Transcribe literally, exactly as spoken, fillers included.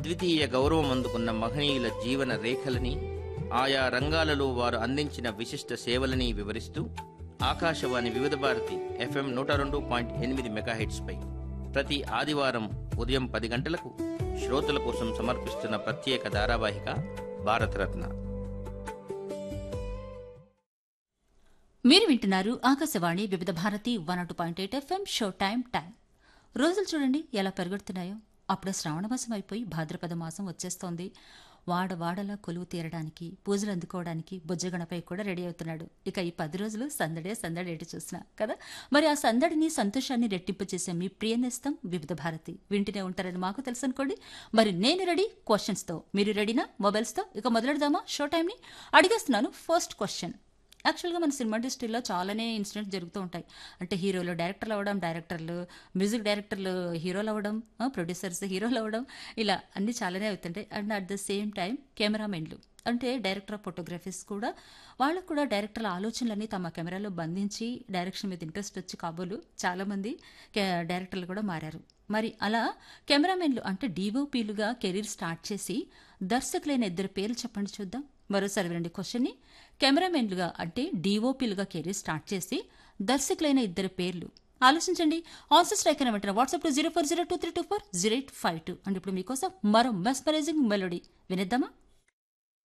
అద్వితీయ గౌరవం అందుకున్న మహనీయుల జీవన రేఖలని, ఆయా రంగాలలో వారు అందించిన విశిష్ట సేవలని వివరిస్తూ ఆకాశవాణి వివిధ భారతి ఎఫ్ఎం నూట రెండు పాయింట్ ఎనిమిది మెగాహెట్స్పై ప్రతి ఆదివారం ఉదయం పది గంటలకు శ్రోతల కోసం సమర్పిస్తున్న ప్రత్యేక ధారావాహిక భారతరత్న. మీరు వింటున్నారు ఆకాశవాణి వివిధ Bharati one two point eight FM show time time. రోజులు చూడండి ఎలా పెరుగుతున్నాయో. అప్పుడే శ్రావణ మాసం అయిపోయి భాద్రపద మాసం వచ్చేస్తోంది. వాడ వాడలా కొలువు తీరడానికి, పూజలు అందుకోవడానికి బుజ్జగణపై కూడా రెడీ అవుతున్నాడు. ఇక ఈ పది రోజులు సందడే సందడి ఎటు చూసినా కదా. మరి ఆ సందడిని, సంతోషాన్ని రెట్టింపు చేసే మీ ప్రియ నేస్తం వివిధ భారతి వింటూనే ఉంటారని మాకు తెలుసు అనుకోండి. మరి నేను రెడీ క్వశ్చన్స్తో, మీరు రెడీనా మొబైల్స్తో? ఇక మొదలెడదామా షో టైంని? అడిగేస్తున్నాను ఫస్ట్ క్వశ్చన్. యాక్చువల్గా మన సినిమా ఇండస్ట్రీలో చాలానే ఇన్సిడెంట్స్ జరుగుతూ ఉంటాయి. అంటే హీరోలు డైరెక్టర్లు అవ్వడం, డైరెక్టర్లు మ్యూజిక్ డైరెక్టర్లు హీరోలు అవ్వడం, ప్రొడ్యూసర్స్ హీరోలు అవ్వడం, ఇలా అన్నీ చాలానే అవుతుంటాయి. And at the same time కెమెరామెన్లు అంటే డైరెక్టర్ ఆఫ్ ఫోటోగ్రఫీస్ కూడా, వాళ్ళకు కూడా డైరెక్టర్ల ఆలోచనలన్నీ తమ కెమెరాలో బంధించి డైరెక్షన్ మీద ఇంట్రెస్ట్ వచ్చి కాబోలు చాలామంది డైరెక్టర్లు కూడా మారారు. మరి అలా కెమెరామెన్లు అంటే డీఓపీలుగా కెరీర్ స్టార్ట్ చేసి దర్శకులైన ఇద్దరు పేర్లు చెప్పండి చూద్దాం. మరోసారి వినండి క్వశ్చన్ని. కెమెరామెన్లుగా అంటే డీఓపీలుగా కెరీర్ స్టార్ట్ చేసి దర్శకులైన ఇద్దరు పేర్లు ఆలోచించండి. ఆన్సర్ స్ట్రైక్ అని వెంటనే వాట్సాప్ లో zero four zero two three two four zero eight five two. And ఇప్పుడు మీకోసం మరో మెస్మరైజింగ్ మెలోడీ వినేద్దామా?